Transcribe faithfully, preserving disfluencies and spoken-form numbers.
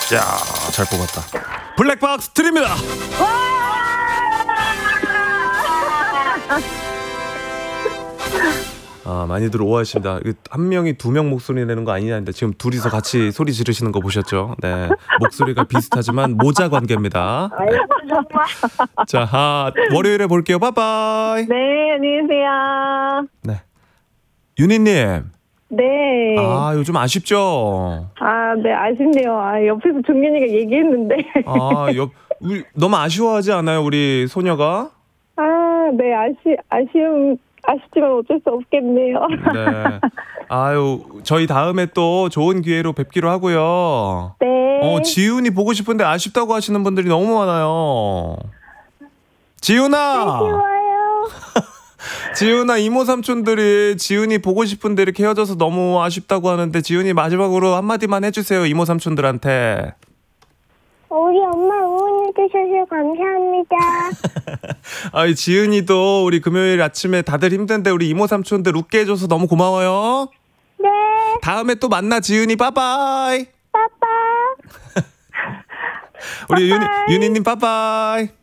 자, 잘 뽑았다. 블랙박스 드립니다. 아, 많이들 오해하십니다. 한 명이 두 명 목소리 내는 거 아니냐는데 지금 둘이서 같이 소리 지르시는 거 보셨죠? 네, 목소리가 비슷하지만 모자 관계입니다. 네. 자, 아, 월요일에 볼게요. 바이바이. 네, 안녕히 계세요. 네, 윤희님. 네. 아, 요즘 아쉽죠? 아, 네, 아쉽네요. 아, 옆에서 종균이가 얘기했는데. 아, 옆, 우리, 너무 아쉬워하지 않아요, 우리 소녀가? 아, 네, 아쉬, 아쉬움, 아쉽지만 어쩔 수 없겠네요. 네. 아유, 저희 다음에 또 좋은 기회로 뵙기로 하고요. 네. 어, 지훈이 보고 싶은데 아쉽다고 하시는 분들이 너무 많아요. 지훈아! 아쉬워요. 지훈아, 이모 삼촌들이 지훈이 보고 싶은데 이렇게 헤어져서 너무 아쉽다고 하는데 지훈이 마지막으로 한마디만 해주세요, 이모 삼촌들한테. 우리 엄마 응원해주셔서 감사합니다. 아, 지은이도 우리 금요일 아침에 다들 힘든데 우리 이모 삼촌들 웃게 해줘서 너무 고마워요. 네. 다음에 또 만나, 지은이. 빠빠이. 빠빠. 우리 윤희, 윤희님 빠빠이.